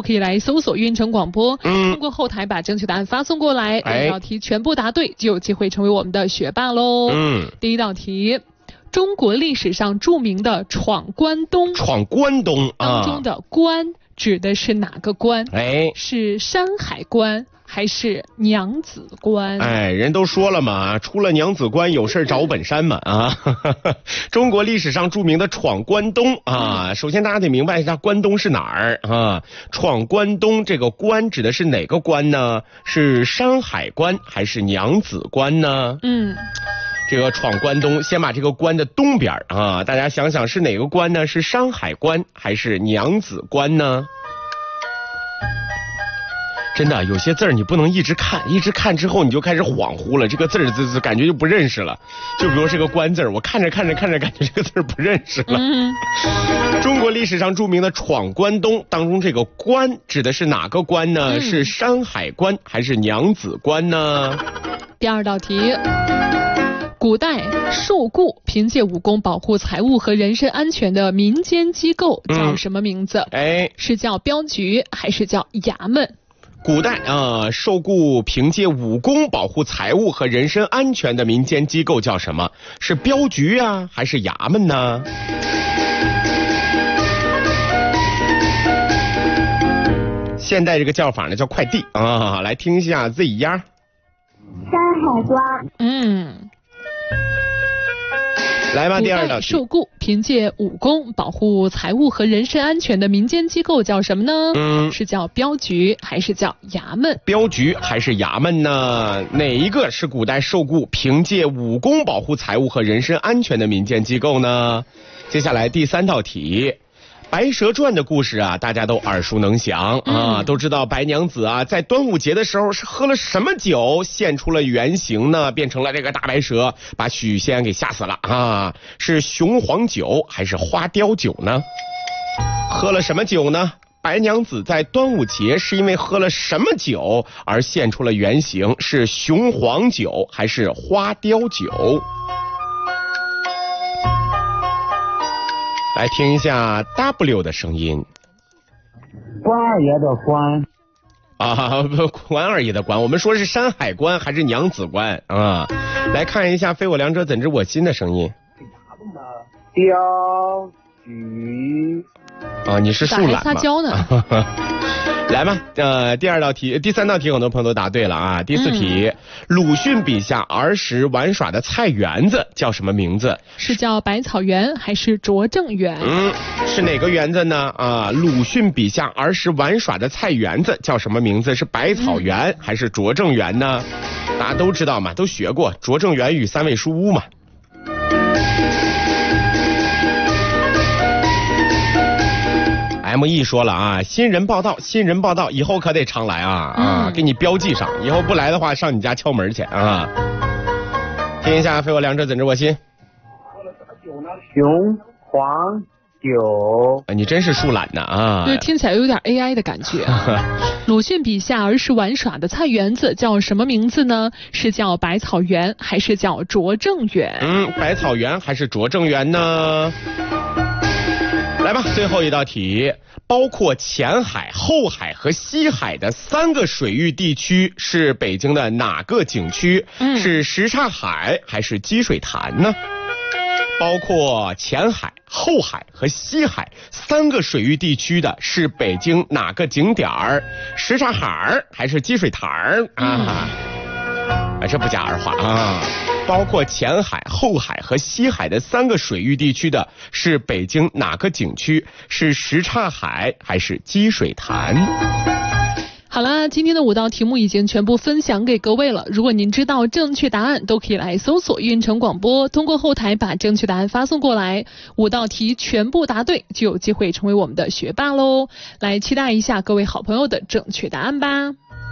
可以来搜索运城广播，通过后台把正确答案发送过来，2道题全部答对就有机会成为我们的学霸喽。第一道题，中国历史上著名的闯关东当中的关指的是哪个关？是山海关还是娘子关？ 人都说了嘛，出了娘子关有事找本山嘛啊！中国历史上著名的闯关东啊，首先大家得明白一下关东是哪儿啊？闯关东这个关指的是哪个关呢？是山海关还是娘子关呢？这个闯关东，先把这个关的东边啊，大家想想是哪个关呢？是山海关还是娘子关呢？真的有些字儿你不能一直看之后你就开始恍惚了，这个字感觉就不认识了。就比如这个关字，我看着感觉这个字不认识了。中国历史上著名的闯关东当中，这个关指的是哪个关呢？是山海关还是娘子关呢？ 第二道题，古代受雇凭借武功保护财物和人身安全的民间机构叫什么名字？是叫镖局还是叫衙门？ 古代受雇凭借武功保护财物和人身安全的民间机构叫什么？是镖局啊还是衙门呢？现代这个叫法呢叫快递啊，来听一下 Z 丫。 山海关。 来吧，第二道题。 受雇凭借武功保护财物和人身安全的民间机构叫什么呢？是叫镖局还是叫衙门？ 镖局还是衙门呢？哪一个是古代受雇凭借武功保护财物和人身安全的民间机构呢？接下来第三道题。白蛇传的故事啊，大家都耳熟能详啊，都知道白娘子啊，在端午节的时候是喝了什么酒现出了原形呢？变成了这个大白蛇，把许仙给吓死了啊！是雄黄酒还是花雕酒呢？喝了什么酒呢？白娘子在端午节是因为喝了什么酒而现出了原形？是雄黄酒还是花雕酒？来听一下 W 的声音。 关二爷的关啊，关二爷的关，我们说是山海关还是娘子关啊？来看一下非我良者怎知我心的声音。 镖局啊，你是树懒吗？ 撒娇呢。 来吧，第三道题很多朋友都答对了啊。第四题，鲁迅笔下儿时玩耍的菜园子叫什么名字？ 是叫百草园还是拙政园？ 是哪个园子呢？啊，鲁迅笔下儿时玩耍的菜园子叫什么名字？是百草园还是拙政园呢？大家都知道嘛，都学过拙政园与三味书屋嘛。ME 说了啊，新人报道，以后可得常来啊，给你标记上，以后不来的话上你家敲门去啊。听一下非我良者怎知我心。 雄黄酒， 你真是树懒呢啊！ 对，听起来有点 AI 的感觉。鲁迅笔下儿时玩耍的菜园子叫什么名字呢？是叫百草园还是叫拙政园？ 百草园还是拙政园呢？来吧，最后一道题，包括前海、后海和西海的3个水域地区是北京的哪个景区？是什刹海还是积水潭呢？包括前海、后海和西海3个水域地区的是北京哪个景点儿？什刹海还是积水潭啊？这不加儿化啊！包括前海、后海和西海的3个水域地区的是北京哪个景区？是什刹海还是积水潭？ 好了，今天的5道题目已经全部分享给各位了。如果您知道正确答案，都可以来搜索运城广播，通过后台把正确答案发送过来。5道题全部答对，就有机会成为我们的学霸喽！来期待一下各位好朋友的正确答案吧。